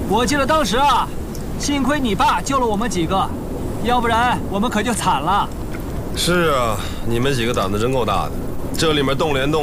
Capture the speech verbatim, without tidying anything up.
我记得当时啊，幸亏你爸救了我们几个，要不然我们可就惨了。 是啊，你们几个胆子真够大的，这里面洞连洞